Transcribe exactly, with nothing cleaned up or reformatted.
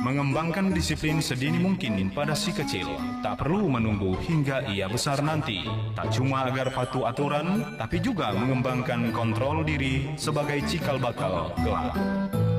Mengembangkan disiplin sedini mungkin pada si kecil, tak perlu menunggu hingga ia besar nanti. Tak cuma agar patuh aturan, tapi juga mengembangkan kontrol diri sebagai cikal bakal kelak.